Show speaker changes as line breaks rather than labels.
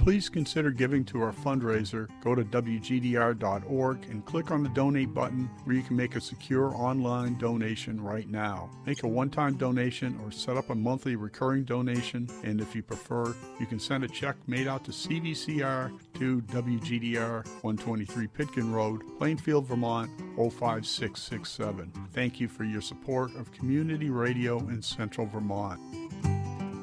please consider giving to our fundraiser. Go to WGDR.org and click on the donate button where you can make a secure online donation right now. Make a one-time donation or set up a monthly recurring donation, and if you prefer, you can send a check made out to CVCR to WGDR 123 Pitkin Road, Plainfield, Vermont 05667. Thank you for your support of community radio in Central Vermont.